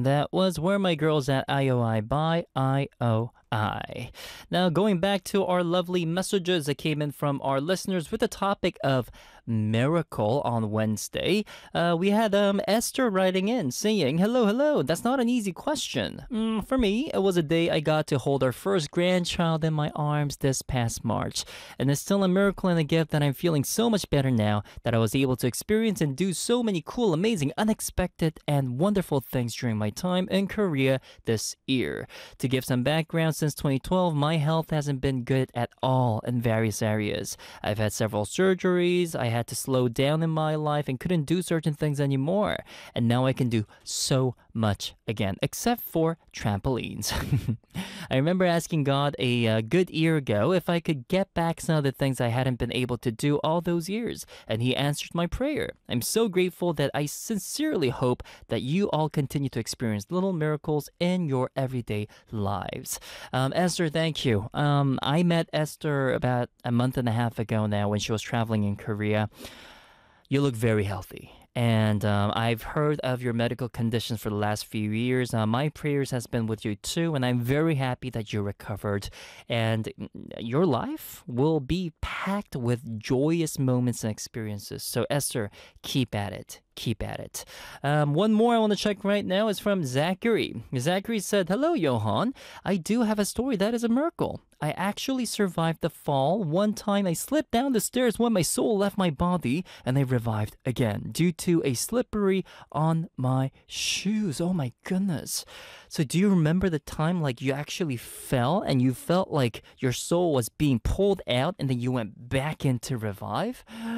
And that was Where My Girls at IOI by IOI. Now, going back to our lovely messages that came in from our listeners with the topic of miracle on Wednesday, we had Esther writing in saying, "Hello, hello. That's not an easy question. For me, it was a day I got to hold our first grandchild in my arms this past March. And it's still a miracle and a gift that I'm feeling so much better now that I was able to experience and do so many cool, amazing, unexpected, and wonderful things during my time in Korea this year. To give some background, since 2012, my health hasn't been good at all in various areas. I've had several surgeries, I had to slow down in my life and couldn't do certain things anymore. And now I can do so much again, except for trampolines." I remember asking God a good year ago if I could get back some of the things I hadn't been able to do all those years, and He answered my prayer. I'm so grateful that I sincerely hope that you all continue to experience little miracles in your everyday lives. Esther, thank you. I met Esther about a month and a half ago now when she was traveling in Korea. You look very healthy. And I've heard of your medical conditions for the last few years. My prayers has been with you too, and I'm very happy that you recovered. And your life will be packed with joyous moments and experiences. So Esther, keep at it. Keep at it. One more I want to check right now is from Zachary. Zachary said, "Hello, Johan. I do have a story that is a miracle. I actually survived the fall. One time I slipped down the stairs when my soul left my body, and I revived again due to a slippery on my shoes." Oh my goodness. So do you remember the time like you actually fell and you felt like your soul was being pulled out and then you went back in to revive?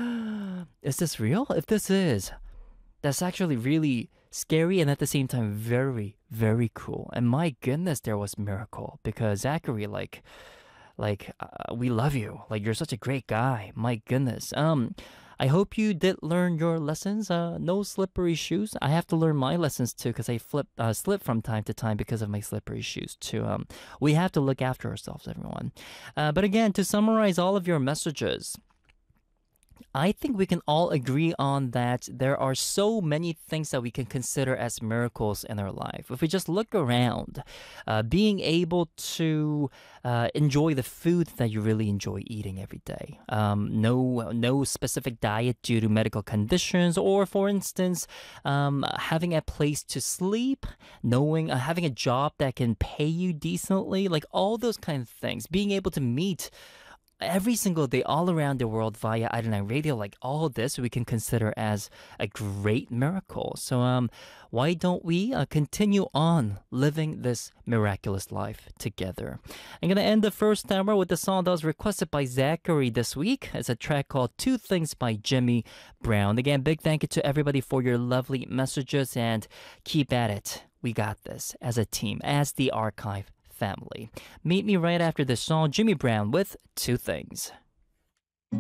Is this real? If this is, that's actually really scary and at the same time very, very cool. And my goodness, there was miracle because Zachary, we love you. Like, you're such a great guy. My goodness. I hope you did learn your lessons. No slippery shoes. I have to learn my lessons too because I slip from time to time because of my slippery shoes too. We have to look after ourselves, everyone. But again, to summarize all of your messages, I think we can all agree on that there are so many things that we can consider as miracles in our life. If we just look around, being able to enjoy the food that you really enjoy eating every day. No specific diet due to medical conditions, or for instance, having a place to sleep, having a job that can pay you decently, like all those kind of things. Being able to meet every single day all around the world via Idol Radio, like all this we can consider as a great miracle. So why don't we continue on living this miraculous life together? I'm going to end the first hour with the song that was requested by Zachary this week. It's a track called Two Things by Jimmy Brown. Again, big thank you to everybody for your lovely messages, and keep at it. We got this as a team, as the Archive family. Meet me right after this song, Jimmy Brown with Two Things.